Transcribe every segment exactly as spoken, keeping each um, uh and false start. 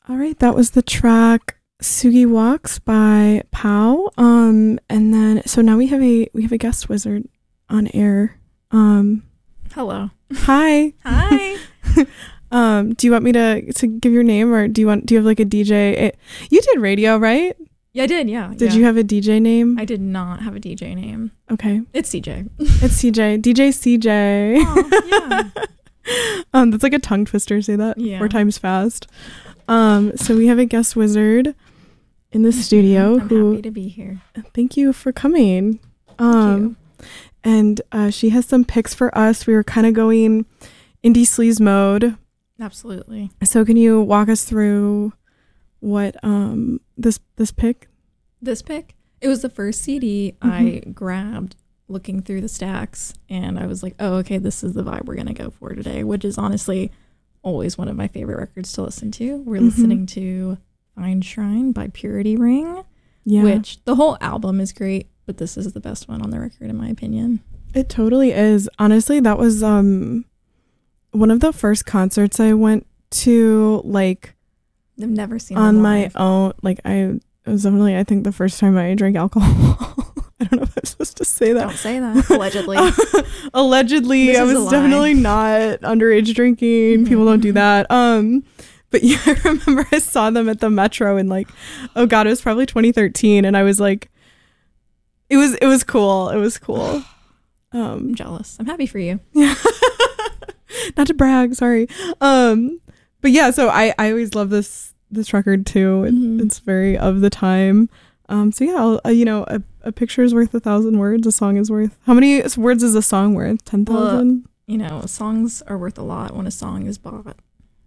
All right, that was the track Sugi Walks by Pow. Um, and then so now we have a we have a guest wizard on air. Um, hello. Hi. Hi. um, do you want me to to give your name, or do you want do you have like a D J? It, you did radio, right? Yeah, I did. Yeah. Did yeah. you have a D J name? I did not have a D J name. Okay. It's C J. It's C J. D J C J. Oh, yeah. um, that's like a tongue twister. Say that Yeah. four times fast. Um, so we have a guest wizard in the studio. I'm who, happy to be here. Thank you for coming. Um, Thank you. And uh, she has some picks for us. We were kind of going indie sleaze mode. Absolutely. So can you walk us through what um this this pick? This pick, it was the first C D Mm-hmm. I grabbed looking through the stacks, and I was like, oh, okay, this is the vibe we're going to go for today, which is honestly always one of my favorite records to listen to. We're Mm-hmm. listening to Fine Shrine by Purity Ring, Yeah, which the whole album is great, but this is the best one on the record in my opinion. it totally is. Honestly, that was um one of the first concerts I went to, like I've never seen on them my live. own. Like I it was definitely, I think, the first time I drank alcohol. I don't know if I'm supposed to say that. Don't say that. Allegedly. Allegedly, This I is was a lie. definitely not underage drinking. Mhm, People don't do mhm. that. Um, but yeah, I remember I saw them at the Metro in like, oh god, it was probably twenty thirteen, and I was like, it was it was cool. It was cool. I'm Um, jealous. I'm happy for you. not to brag, sorry. Um, but yeah, so I I always love this this record too. It, Mhm. It's very of the time. Um, so yeah, I'll, uh, you know, a, a picture is worth a thousand words. A song is worth how many words is a song worth? Ten thousand. You know, songs are worth a lot when a song is bought.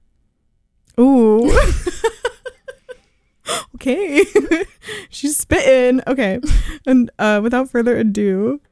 Ooh. Okay. She's spitting. Okay. And uh, without further ado,